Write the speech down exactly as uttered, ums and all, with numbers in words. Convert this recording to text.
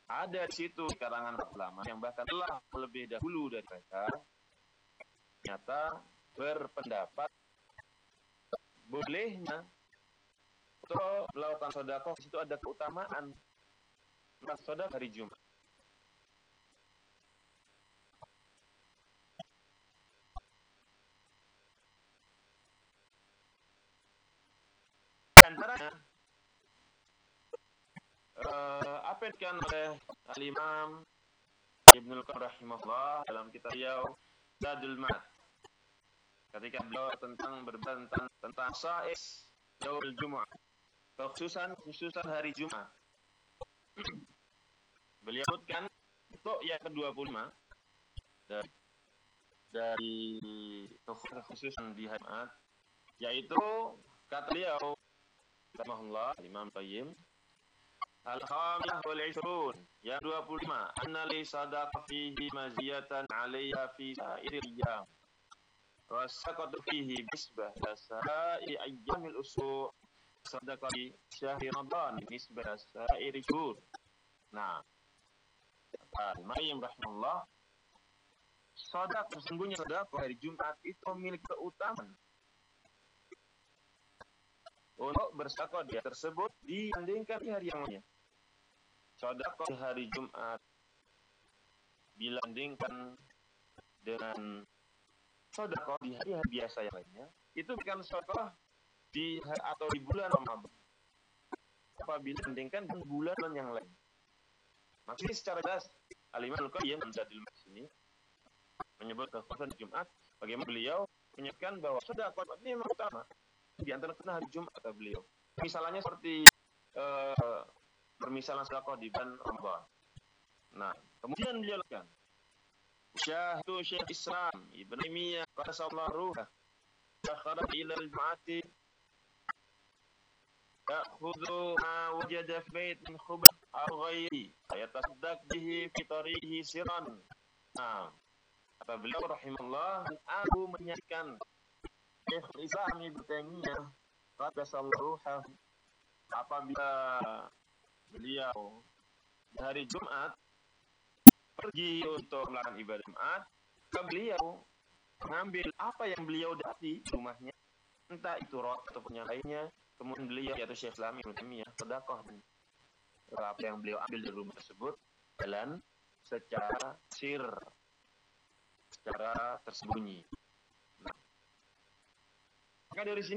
Ada di situ karangan ulama yang bahkan telah lebih dahulu dari mereka ternyata berpendapat bolehnya untuk melakukan sedekah di situ ada keutamaan melakukan sedekah hari Jumat. Antaranya uh, apa yang dikatakan oleh Al-Imam Ibnul Qayyim rahimahullah dalam kitab beliau Zadul Ma'ad ketika beliau tentang berbentang tentang sais yaumul Jumu'ah, khususan khususan hari Jumat. Beliau sebutkan untuk yang kedua puluh lima dari, dari khususan di hari Jumat, yaitu kata beliau rahimahullah Imam Qayyim al-khamisah wal ishrun yang dua puluh lima anna li sadaqah fihi maziyatan 'alayha fi sa'iril ayyam wa saqatu fihi bisbah sa'i ayyamil usu' sadaqah fi syahri ramadan nisbah sa'iri syhur. Nah, Al-Qayyim rahimahullah, sedekah sesungguhnya sedekah hari Jumat itu memiliki keutamaan untuk bersedekah dia tersebut dibandingkan di hari yang lainnya. Sedekah di hari Jumat dibandingkan dengan sedekah di hari-hari biasa yang lainnya, itu bukan sedekah di hari atau di bulan Ramadan. Apabila dibandingkan dengan bulan yang lain. Maksudnya secara jelas Al-Imam Al-Qayyim Zadul Ma'ad ini menyebut kekhususan Jumat, bagaimana beliau menyebutkan bahwa sedekah ini memang utama di antara hari Jumat kata beliau. Misalnya seperti uh, permisalan sedekah di bulan Ramadan. Nah, kemudian beliau lakukan Syahdu Syekh Islam Ibn Taimiyah qasallahu ruhah akhara ila al-jum'ati ya'khudhu ma wajada fi bait min khubz aw ghairi ayatasaddaq bihi fi tarihi sirran. Nah, kata beliau rahimahullah, aku menyaksikan Syekh Islam Ibn Taimiyah qasallahu ruhah apabila beliau di hari Jumat pergi untuk melakukan ibadah Jumat, ke beliau mengambil apa yang beliau dapati di rumahnya, entah itu roti ataupun yang lainnya, kemudian beliau yaitu Syekh Islam Ibnu Taimiyah sedekah apa yang beliau ambil di rumah tersebut jalan secara sir, secara tersembunyi. Nah, maka dari sini